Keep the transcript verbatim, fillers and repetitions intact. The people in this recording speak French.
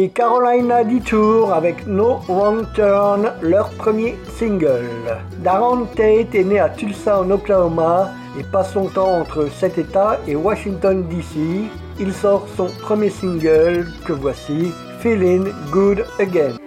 Et Carolina Detour avec No Wrong Turn, leur premier single. Darren Tate est né à Tulsa en Oklahoma et passe son temps entre cet état et Washington D C. Il sort son premier single que voici, Feeling Good Again.